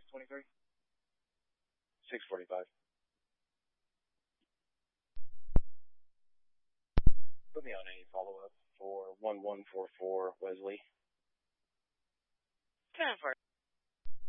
23. 645. Put me on a follow-up for 1144 Wesley. 10-4.